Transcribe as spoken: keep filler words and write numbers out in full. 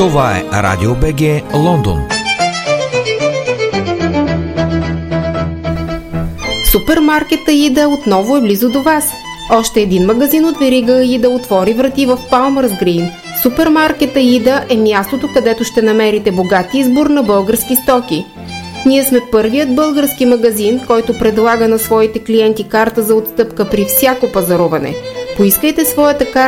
Това е Радио БГ Лондон. Супермаркет Аида отново е близо до вас. Още един магазин от верига Аида отвори врати в Палмърс Грин. Супермаркет Аида е мястото, където ще намерите богат избор на български стоки. Ние сме първият български магазин, който предлага на своите клиенти карта за отстъпка при всяко пазаруване. Поискайте своята карта